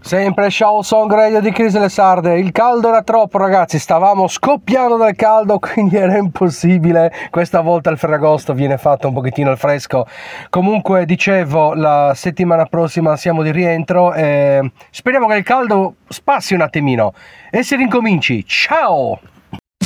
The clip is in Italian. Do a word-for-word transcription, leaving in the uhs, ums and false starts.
Sempre Show Song Radio di Chris Le Sarde. Il caldo era troppo, ragazzi, stavamo scoppiando dal caldo, quindi era impossibile. Questa volta il Ferragosto viene fatto un pochettino al fresco. Comunque, dicevo, la settimana prossima siamo di rientro e speriamo che il caldo spassi un attimino e si rincominci. Ciao!